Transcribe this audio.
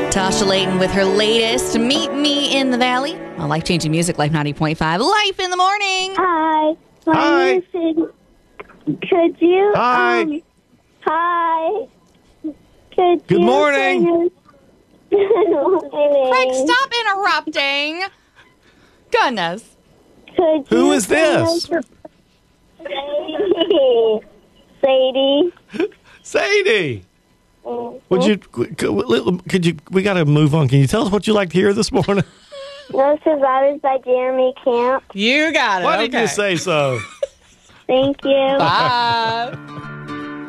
Tasha Layton with her latest Meet Me in the Valley on Life-Changing Music, Life 90.5. Life in the morning. Hi. Hi. Could you... Hi. Hi. Could Good you morning. Craig, stop interrupting. Goodness. Who is this? Sadie. Sadie. Could you, we got to move on. Can you tell us what you like to hear this morning? No Survivors by Jeremy Camp. You got it. Why did you say so? Thank you. Bye.